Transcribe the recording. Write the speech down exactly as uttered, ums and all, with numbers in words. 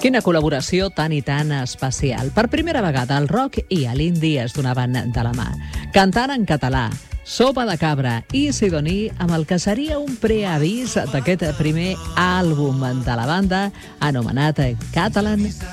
Quina col·laboració tan i tan especial. Per primera vegada el rock i l'indie es donaven de la mà. Cantant en català, Sopa de Cabra i Sidoní amb el que seria un preavís d'aquest primer àlbum de la banda anomenat Catalan